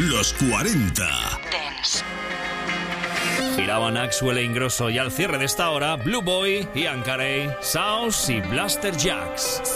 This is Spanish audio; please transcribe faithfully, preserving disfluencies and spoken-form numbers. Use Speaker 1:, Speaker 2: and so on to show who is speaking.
Speaker 1: Los cuarenta.
Speaker 2: Dance.
Speaker 3: Giraban Axwell e Ingrosso y al cierre de esta hora, Blue Boy, Ian Carey, South y Blaster Jacks.